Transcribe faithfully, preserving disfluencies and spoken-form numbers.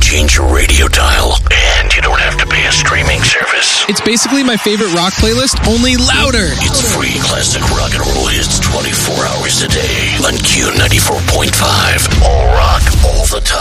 change your radio dial, and you don't have to pay a streaming service. It's basically my favorite rock playlist, only louder. It's free classic rock and roll hits twenty-four hours a day on Q ninety-four point five. All rock, all the time.